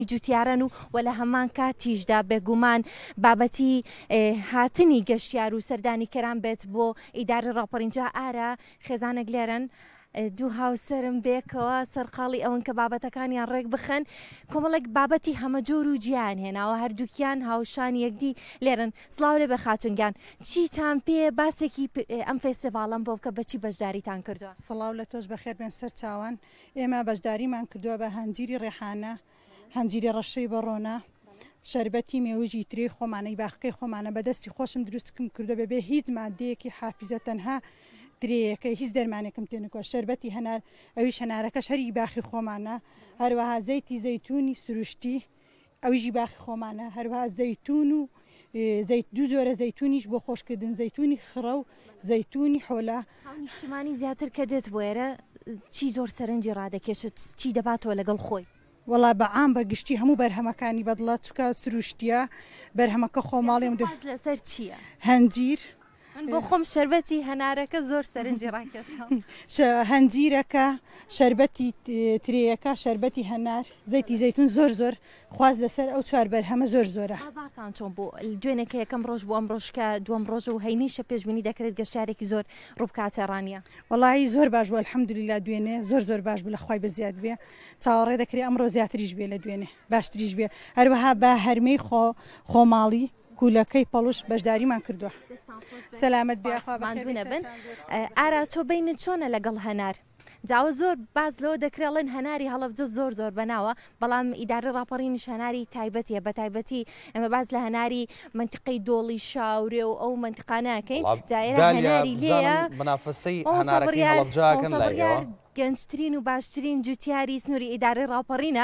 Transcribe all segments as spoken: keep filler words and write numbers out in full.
جوتیارن و وە لە هەمان کاتیشدا بێگومان بابەتی هاتنی گەشتیار و سەردانی کەران بێت بۆ ئیدارە ڕاپەڕینجا ئارە خێزانێک لێرن دوو هاوسەرم بێکەوە سەرقاڵی ئەوەن کە بابەتەکانیان ڕێک بخەن کۆمەڵێک بابەتی هەمەجۆر و جیان هێناوە هەردووکیان هاوشان یەکدی لێرن سڵاو لێ بە خاتونگیان چیتان پێ باسێکی ئەم فێستیڤاڵەم بۆ بکە بەچی بەشداریتان کردووە سڵاو لە تۆش بەخێر بێن سەر چاوان ئێمە بەشداریمان کردووە بە هەنجیری ڕێحانە هەنجیری ڕەشەی بەڕۆنە شەربەتی مێوژی ترێی خۆمانەی باخەکەی خۆمانە بەدەستی خۆشم دروستکم کردو بەبێ هیچ مادەیەکی حافیزە تەنها درەیەکە هیچ دەرمانێکم تێنکۆ شەربەتی هەنار ئەوی شەنارەکە شەری باخی خۆمانە هەروەها زەیتی زەیتونی سروشتی ئەویژی باخی خۆمانە هەروەها زەیتون و دوو جۆرە زەیتونیش بۆ خۆشکردن زەیتونی خڕە و زەیتونی حۆلا نیشتیمانی زیاتر کە دێت بۆ ئێرە چی زۆر سەرنجی ڕادەکێشت چی دەباتەوە لەگەڵ خۆی وڵا بەعام بە گشتی هەموو بەرهەمەکانی بەدڵات چکە سروشتیە بەرهەمەکە خۆماڵێم لەسەر چییە؟ هەنجیر بۆ خۆم شەربەتی هەنارەکە زۆر سەرنجی ڕاکێشم هەنجیرەکە شەربەتی ترەیەکە شەربەتی هەنار زەیتی زەیتون زۆر زۆر خواز لەسەر ئەو چوار بەرهەمە زۆر زۆرە بازارتان چۆن بوو دوێنێکە یەکەم ڕۆژ بۆ ئەم ڕۆژکە دووەم ڕۆژ و هەینیشە پێشبینی دەکرێت گەشتارێکی زۆر ڕووبکاتە ڕانیە وەڵی زۆر باش بوو الحەمدولیلا دوێنێ زۆر زۆر باش بوو لە خوای بەزیاد بێ چاوەڕێ دەکرێت ئەمڕۆ زیاتریش بێ لە دوێنێ باشتریش بێ هەروەها بە هەرمەی خۆماڵی کولەکەی پەڵوش بەشداریمان کردووە سەلامەت بێخواانە بن ئارا تۆ بینت چۆنە لەگەڵ هەنار جاوە زۆر باز لەوە دەکرێڵێن هەناری هەڵەبجە زۆر زۆر بەناوە بەڵام ئیدارە ڕاپەڕینیش هەناری تایبەتیە بە تایبەتی ئەمە باز لە هەناری منتقەی دۆڵی شاورێ و ئەو منتقانەکەین جایرە هەناری لێیە بەنافەسەی هەنارەکەی هەڵەبجاکەن لایەوە گەنجترین و باشترین جوتیاری سنووری ئیدارەی ڕاپەڕینە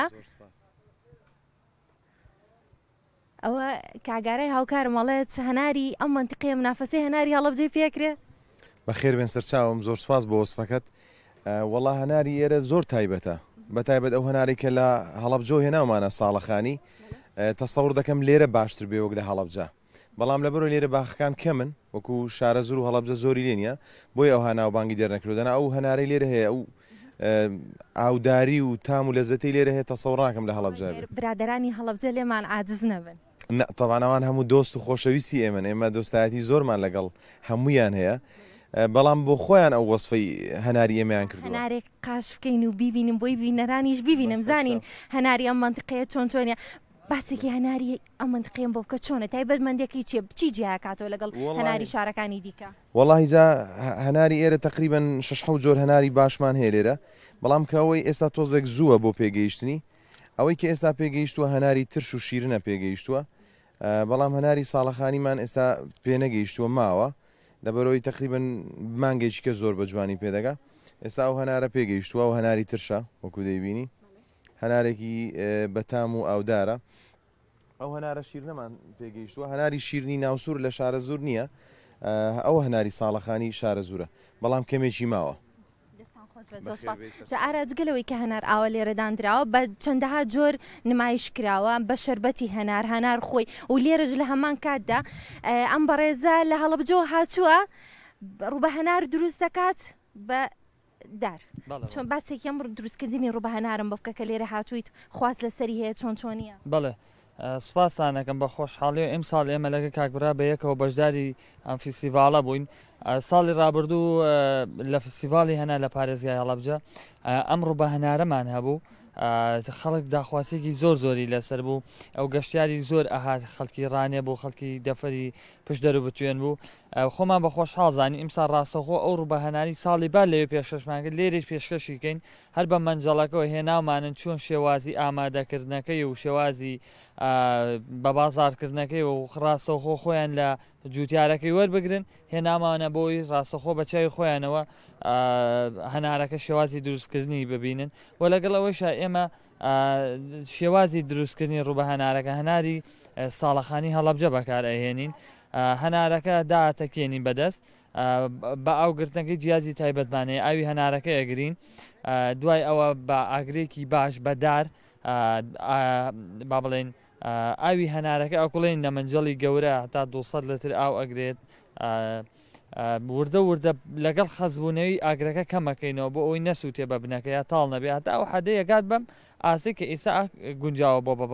ئەوە کاگارای هاوکارم وڵێت هەناری ئەم منتقەیە منافەسەی هەناری هەڵەبجەی پێکرێ بەخێر بێن سەرچاوم زۆر سپاس بۆ وەسفەکەت وەڵا هەناری ئێرە زۆر تایبەتە بەتایبەت ئەو هەنارێکە لە هەڵەبجۆ هێناومانە ساڵەخانی تەسەور دەکەم لێرە باشتر بێ وەک لە هەڵەبجە بەڵام لەبەرەوە لێرە باخەکان کەمن وەکو شارەزور و هەڵەبجە زۆری لێ نیە بۆی ئەو هەناو بانگی دەرنەکردەنا ئەو هەنارەی لێرە هەیە ئەو ئاوداری و تام و لەزەتەی لێرە هەیە تەسەوڕاکەم لە هەڵەبجە برادەرانی هەڵەبجە لێمان عاجز نەبن تەوانەوان هەموو دۆست و خۆشەویستی ئێمە ئێمە دۆستایەتی زۆرمان لەگەڵ هەمویان هەیە بەڵام بۆ خۆیان ئەو وەسفەی هەناری ئێمەیان کردو هەنارێک قاش بکەین و بیبینم بۆی بینەرانیش ببینم زانین هەناری ئەم منتقەیە چۆن چۆنیە باسێکی هەناری ئەم منتقەیەم بۆ بکە چۆنە تایبەتمەندێکی چێ بچی جیاکاتەوە لەگەڵ هەناری شارەکانی دیکە وەڵاهی جا هەناری ئێرە تقریبەن شەش حەوت جۆر هەناری باشمان هەیە لێرە بەڵام کە ئەوەی ئێستا تۆزێک زووە بۆ پێگەیشتنی ئەوەی کە ئێستا پێگەیشتووە هەناری ترش و شیرنە پێگەیشتووە بەڵام هەناری ساڵەخانیمان ئێستا پێنەگەیشتووە ماوە لەبەرەوەی تقریبەن مانگێکی کە زۆر بە جوانی پێدەگا ئێستا ئەو هەنارە پێگەیشتووە و هەناری ترشە وەکو دەیبینی هەنارێکی بەتام و ئاودارە ئەو هەنارە شیرنەمان پێگەیشتووە هەناری شیرنی ناوسور لە شارە زۆر نییە ئەو هەناری ساڵەخانی شارە زورە بەڵام کەمێکی ماوە ئارە جگەلەوەی کە هەنار ئاوە لێرەدانراوە بە چەندەها جۆر نمایش کراوە بە شەربەتی هەنار هەنار خۆی و لێرەش لە هەمان کاتدا ئەم بەڕێزە لە هەڵەبجۆ هاتووە ڕووبە هەنار دروست دەکات بە دار چۆن باسێک ئەم دروستکردنی ڕووبە هەنارم بە بکە کە لێرە هاتوویت خواست لەسەری هەیە چۆن چۆنیە بەڵێ سوپاسانەکەم بە خۆشحاڵی و ئەم ساڵ ئێمە لەگە کاکبرا بە یەکەوە بەشداری ئەم فیسیڤالە بووین ساڵی ڕابردوو لە فستیڤالی هەنا لە پارێزگای هەڵەبجە ئەم ڕووبە هەنارەمان هەبوو خەڵک داخواسێکی زۆر زۆری لەسەر بوو ئەو گەشتیاری زۆر ئەهات خەڵکی ڕانێ بوو خەڵکی دەفەری پشت دەرو بتوێن بوو خۆمان بە خۆشحاڵ زانی ئیمسا ڕاستەخۆ ئەو ڕووبە هەناری ساڵی با لەوێ پێشکەشمانکرد لێرەش پێشکەشیکەین هەر بە مەنجەڵەکەەوە هێناومانن چۆن شێوازی ئامادەکردنەکەی و شێوازی بە بازارکردنەکەی و ڕاستەخۆ خۆیان لە جوتیارەکەی وەربگرن هێنامانە بۆی ڕاستەخۆ بە چای خۆیانەوە هەنارەکە شێوازی دروستکردنی ببینن و لەگەڵ ئەوەیشە ئێمە شێوازی دروستکردنی ڕووبە هەنارەکە هەناری ساڵەخانی هەڵەبجە بەکارئهێنین هەنارەکە داهاتەکێنی بەدەست بە ئاوگرتنەکەی جیازی تایبەتمانەیە ئاوی هەنارەکە ئەگرین دوای ئەوە بە ئاگرێکی باش بەدار با بڵێن ئاوی هەنارەکە ئەوکڵێن لە منجەڵی گەورە هەتا دووسەد لتر ئاو ئەگرێت وردە وردە لەگەڵ خەزبوونەوەی ئاگرەکە کەمەکەینەوە بۆ ئەوی نەسووتێ بە بنەکە یا تاڵ نەبێت هەتا ئەو حەدەیە گات بەم ئاسی کە ئێستا گونجاوە بۆ بە